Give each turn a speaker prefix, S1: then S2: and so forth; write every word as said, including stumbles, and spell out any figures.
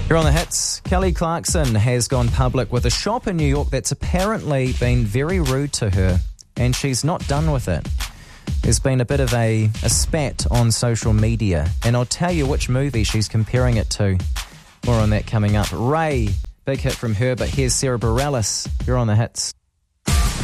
S1: Here on The Hits, Kelly Clarkson has gone public with a shop in New York that's apparently been very rude to her, and she's not done with it. There's been a bit of a, a spat on social media, and I'll tell you which movie she's comparing it to. More on that coming up. Ray, big hit from her, but here's Sarah Bareilles. You're on The Hits.